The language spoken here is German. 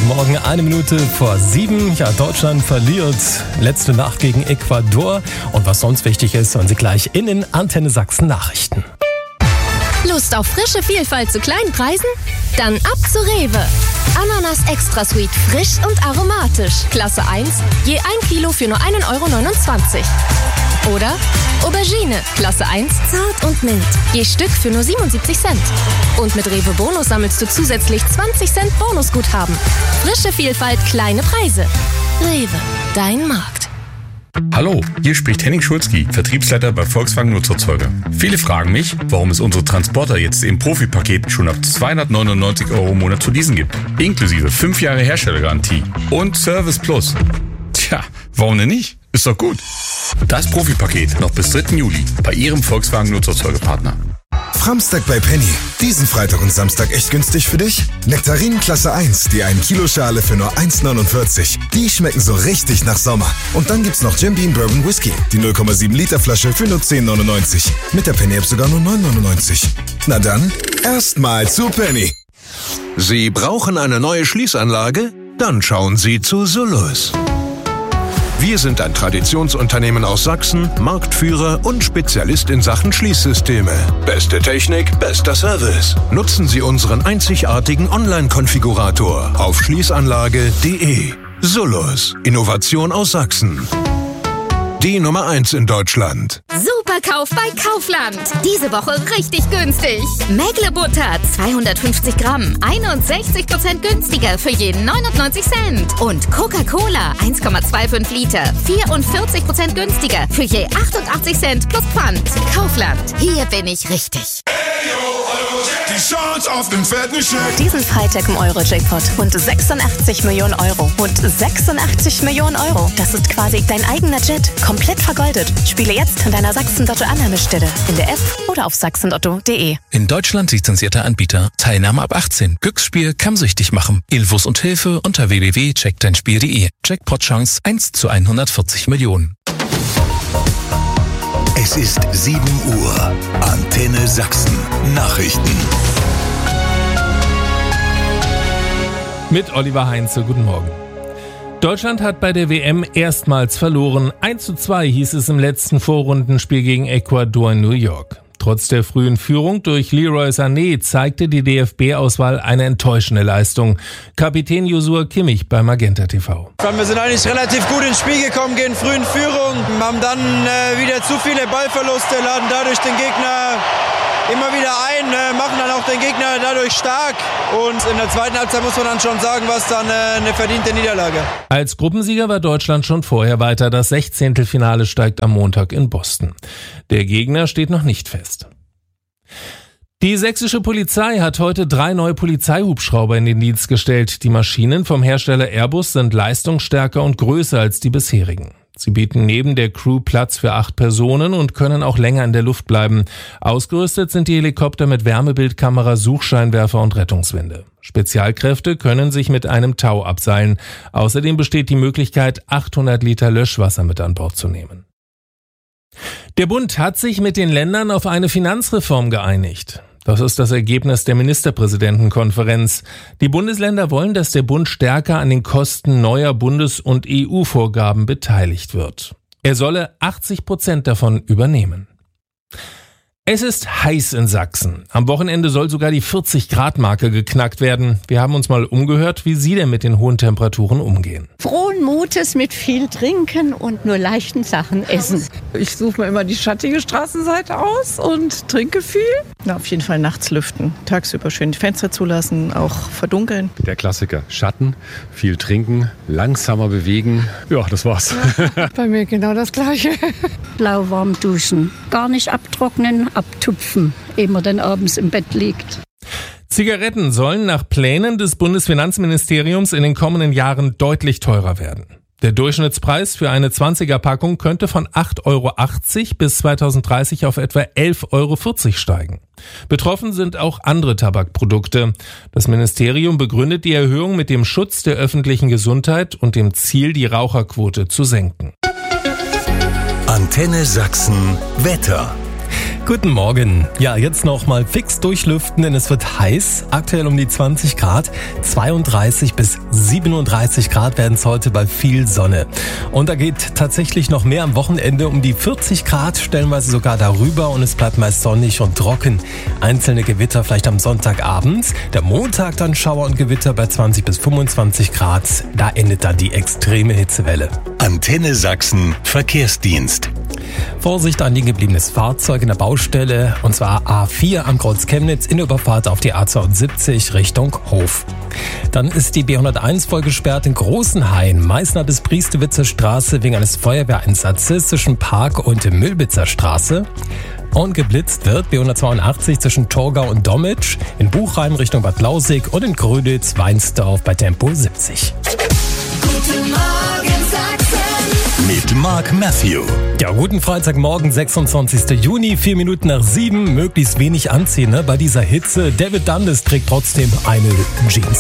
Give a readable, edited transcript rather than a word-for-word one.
Guten Morgen, 6:01. Ja, Deutschland verliert letzte Nacht gegen Ecuador. Und was sonst wichtig ist, hören Sie gleich in den Antenne Sachsen Nachrichten. Lust auf frische Vielfalt zu kleinen Preisen? Dann ab zu Rewe. Ananas Extra Sweet, frisch und aromatisch. Klasse 1, je 1 Kilo für nur 1,29 €. Oder Aubergine, Klasse 1, zart und mild. Je Stück für nur 77 Cent. Und mit Rewe Bonus sammelst du zusätzlich 20 Cent Bonusguthaben. Frische Vielfalt, kleine Preise. Rewe, dein Markt. Hallo, hier spricht Henning Schulzki, Vertriebsleiter bei Volkswagen Nutzerzeuger. Viele fragen mich, warum es unsere Transporter jetzt im Profipaket schon ab 299 € im Monat zu leasen gibt. Inklusive 5 Jahre Herstellergarantie und Service Plus. Tja, warum denn nicht? Ist doch gut. Das Profipaket noch bis 3. Juli bei Ihrem Volkswagen Nutzerzeugerpartner. Framstag bei Penny. Diesen Freitag und Samstag echt günstig für dich? Nektarinen Klasse 1, die 1 Kilo Schale für nur 1,49 €. Die schmecken so richtig nach Sommer. Und dann gibt's noch Jim Beam Bourbon Whisky, die 0,7 Liter Flasche für nur 10,99 €. Mit der Penny-App sogar nur 9,99 €. Na dann, erstmal zu Penny. Sie brauchen eine neue Schließanlage? Dann schauen Sie zu Solus. Wir sind ein Traditionsunternehmen aus Sachsen, Marktführer und Spezialist in Sachen Schließsysteme. Beste Technik, bester Service. Nutzen Sie unseren einzigartigen Online-Konfigurator auf schließanlage.de. Solus, Innovation aus Sachsen. Die Nummer 1 in Deutschland. Superkauf bei Kaufland. Diese Woche richtig günstig. Mägle-Butter 250 Gramm, 61% günstiger für jeden 99 Cent. Und Coca-Cola 1,25 Liter, 44% günstiger für je 88 Cent plus Pfand. Kaufland, hier bin ich richtig. Die Chance auf den fetten Scheck. Diesen Freitag im Euro-Jackpot. Rund 86 Millionen €. Rund 86 Millionen €. Das ist quasi dein eigener Jet. Komplett vergoldet. Spiele jetzt an deiner Sachsen-Lotto-Annahmestelle. In der App oder auf sachsenlotto.de. In Deutschland lizenzierter Anbieter. Teilnahme ab 18. Glücksspiel kann süchtig machen. Infos und Hilfe unter www.checkdeinspiel.de. Jackpot-Chance 1 zu 140 Millionen. Es ist 7 Uhr. Antenne Sachsen. Nachrichten. Mit Oliver Heinze, guten Morgen. Deutschland hat bei der WM erstmals verloren. 1:2 hieß es im letzten Vorrundenspiel gegen Ecuador in New York. Trotz der frühen Führung durch Leroy Sané zeigte die DFB-Auswahl eine enttäuschende Leistung. Kapitän Joshua Kimmich bei Magenta TV. Wir sind eigentlich relativ gut ins Spiel gekommen, gehen früh in Führung, haben dann wieder zu viele Ballverluste, laden dadurch den Gegner immer wieder ein, machen dann auch den Gegner dadurch stark. Und in der zweiten Halbzeit muss man dann schon sagen, was dann eine verdiente Niederlage. Als Gruppensieger war Deutschland schon vorher weiter. Das 16. Finale steigt am Montag in Boston. Der Gegner steht noch nicht fest. Die sächsische Polizei hat heute 3 neue Polizeihubschrauber in den Dienst gestellt. Die Maschinen vom Hersteller Airbus sind leistungsstärker und größer als die bisherigen. Sie bieten neben der Crew Platz für 8 Personen und können auch länger in der Luft bleiben. Ausgerüstet sind die Helikopter mit Wärmebildkamera, Suchscheinwerfer und Rettungswinde. Spezialkräfte können sich mit einem Tau abseilen. Außerdem besteht die Möglichkeit, 800 Liter Löschwasser mit an Bord zu nehmen. Der Bund hat sich mit den Ländern auf eine Finanzreform geeinigt. Das ist das Ergebnis der Ministerpräsidentenkonferenz. Die Bundesländer wollen, dass der Bund stärker an den Kosten neuer Bundes- und EU-Vorgaben beteiligt wird. Er solle 80% davon übernehmen. Es ist heiß in Sachsen. Am Wochenende soll sogar die 40-Grad-Marke geknackt werden. Wir haben uns mal umgehört, wie Sie denn mit den hohen Temperaturen umgehen. Frohen Mutes mit viel Trinken und nur leichten Sachen essen. Ich suche mir immer die schattige Straßenseite aus und trinke viel. Na, auf jeden Fall nachts lüften. Tagsüber schön die Fenster zulassen, auch verdunkeln. Der Klassiker. Schatten, viel trinken, langsamer bewegen. Ja, das war's. Bei mir genau das Gleiche. Lauwarm duschen. Gar nicht abtrocknen, abtupfen, ehe man dann abends im Bett liegt. Zigaretten sollen nach Plänen des Bundesfinanzministeriums in den kommenden Jahren deutlich teurer werden. Der Durchschnittspreis für eine 20er-Packung könnte von 8,80 € bis 2030 auf etwa 11,40 € steigen. Betroffen sind auch andere Tabakprodukte. Das Ministerium begründet die Erhöhung mit dem Schutz der öffentlichen Gesundheit und dem Ziel, die Raucherquote zu senken. Antenne Sachsen Wetter. Guten Morgen. Ja, jetzt noch mal fix durchlüften, denn es wird heiß. Aktuell um die 20 Grad. 32 bis 37 Grad werden es heute bei viel Sonne. Und da geht tatsächlich noch mehr am Wochenende um die 40 Grad, stellenweise sogar darüber. Und es bleibt meist sonnig und trocken. Einzelne Gewitter vielleicht am Sonntagabend. Der Montag dann Schauer und Gewitter bei 20 bis 25 Grad. Da endet dann die extreme Hitzewelle. Antenne Sachsen Verkehrsdienst. Vorsicht, ein liegen gebliebenes Fahrzeug in der Baustelle, und zwar A4 am Kreuz Chemnitz in der Überfahrt auf die A72 Richtung Hof. Dann ist die B101 voll gesperrt in Großenhain, Meißner bis Priestewitzer Straße wegen eines Feuerwehreinsatzes zwischen Park und Mühlbitzer Straße. Und geblitzt wird B182 zwischen Torgau und Dommitsch, in Buchheim Richtung Bad Lausig und in Gröditz-Weinsdorf bei Tempo 70. Guten Morgen Sachsen. Mit Mark Matthew. Ja, guten Freitagmorgen, 26. Juni, 4 Minuten nach 7. Möglichst wenig anziehen, ne? Bei dieser Hitze. David Dundas trägt trotzdem eine Jeans.